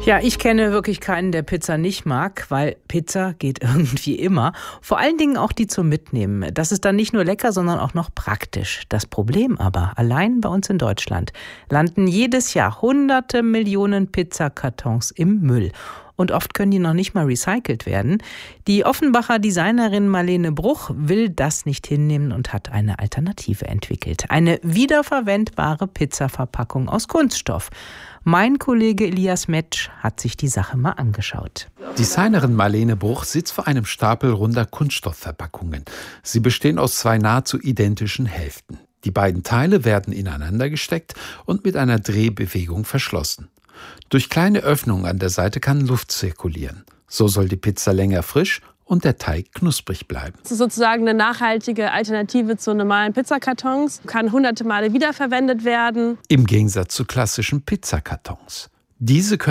Ja, ich kenne wirklich keinen, der Pizza nicht mag, weil Pizza geht irgendwie immer. Vor allen Dingen auch die zum Mitnehmen. Das ist dann nicht nur lecker, sondern auch noch praktisch. Das Problem aber, allein bei uns in Deutschland landen jedes Jahr hunderte Millionen Pizzakartons im Müll. Und oft können die noch nicht mal recycelt werden. Die Offenbacher Designerin Marlene Bruch will das nicht hinnehmen und hat eine Alternative entwickelt. Eine wiederverwendbare Pizzaverpackung aus Kunststoff. Mein Kollege Elias Metsch hat sich die Sache mal angeschaut. Designerin Marlene Bruch sitzt vor einem Stapel runder Kunststoffverpackungen. Sie bestehen aus zwei nahezu identischen Hälften. Die beiden Teile werden ineinander gesteckt und mit einer Drehbewegung verschlossen. Durch kleine Öffnungen an der Seite kann Luft zirkulieren. So soll die Pizza länger frisch und der Teig knusprig bleiben. Das ist sozusagen eine nachhaltige Alternative zu normalen Pizzakartons. Kann hunderte Male wiederverwendet werden. Im Gegensatz zu klassischen Pizzakartons. Diese können